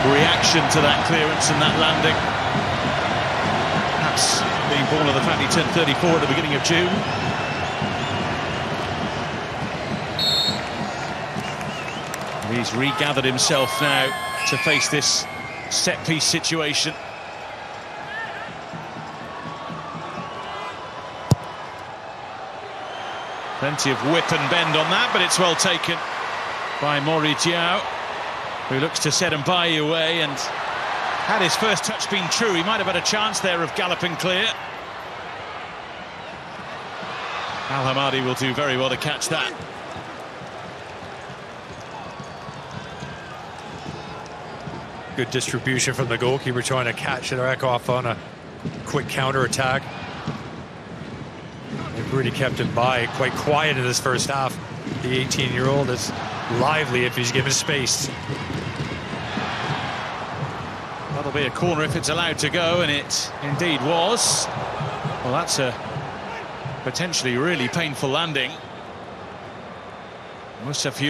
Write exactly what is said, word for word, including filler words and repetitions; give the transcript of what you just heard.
reaction to that clearance and that landing. Perhaps being born of the fact he turned thirty-four at the beginning of June. He's regathered himself now to face this set-piece situation. Plenty of whip and bend on that, but it's well taken by Mori Diaw, who looks to set Mbaye away, and had his first touch been true, he might have had a chance there of galloping clear. Al Hamadi will do very well to catch that. Good distribution from the goalkeeper, trying to catch it off on a quick counter-attack. They've really kept him by quite quiet in this first half. The eighteen-year-old is lively if he's given space. That'll be a corner if it's allowed to go, and it indeed was. Well, that's a potentially really painful landing. Mustapha